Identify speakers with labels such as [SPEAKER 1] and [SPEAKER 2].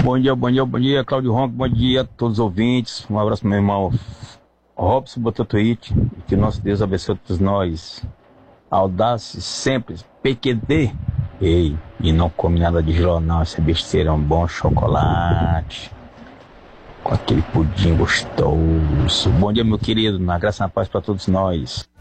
[SPEAKER 1] Bom dia, bom dia, bom dia, Cláudio Ronco, bom dia a todos os ouvintes. Um abraço pro meu irmão Robson Bototuíte. Que nosso Deus abençoe todos nós. Audácios sempre, PQD. Ei, e não come nada de jornal, essa besteira é um bom chocolate. Com aquele pudim gostoso. Bom dia, meu querido, na graça e na paz para todos nós.